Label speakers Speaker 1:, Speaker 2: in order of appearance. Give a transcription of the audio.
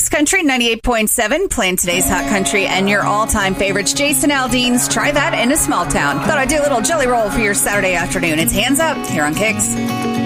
Speaker 1: Kicks Country 98.7, playing today's hot country and your all-time favorites. Jason Aldean's Try That in a Small Town. Thought I'd do a little jelly roll for your Saturday afternoon. It's Hands Up here on Kicks.